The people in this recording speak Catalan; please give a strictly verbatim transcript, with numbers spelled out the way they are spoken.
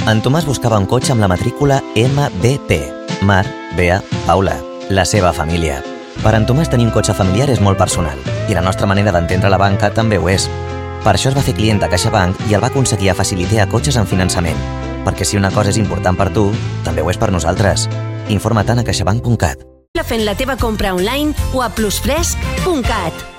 En Tomàs buscava un cotxe amb la matrícula M B P, Mar, Bea, Paula, la seva família. Per en Tomàs tenir un cotxe familiar és molt personal i la nostra manera d'entendre la banca també ho és. Per això es va fer client de CaixaBank i el va aconseguir a facilitar cotxes en finançament. Perquè si una cosa és important per tu, també ho és per nosaltres. Informa't a caixabank punt cat. Fent la teva compra online o a plusfresc punt cat.